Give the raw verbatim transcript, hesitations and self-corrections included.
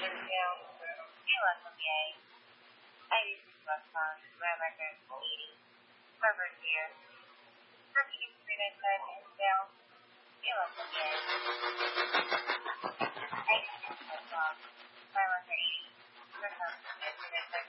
down two on the gate. I use the bus on Ramadan eighty. Covered here. thirteen Street inside down two on the gate. I use the bus on Ramadan eighty. Covered here.